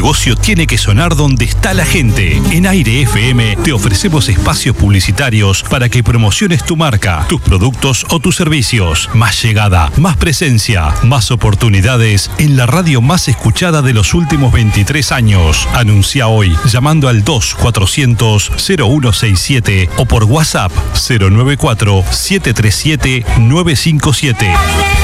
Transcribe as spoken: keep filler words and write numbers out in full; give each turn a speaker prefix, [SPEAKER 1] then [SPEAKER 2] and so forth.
[SPEAKER 1] negocio tiene que sonar donde está la gente. En Aire F M te ofrecemos espacios publicitarios para que promociones tu marca, tus productos o tus servicios. Más llegada, más presencia, más oportunidades en la radio más escuchada de los últimos veintitrés años. Anuncia hoy llamando al dos cuatrocientos cero uno sesenta y siete o por WhatsApp cero nueve cuatro siete tres siete nueve cinco siete.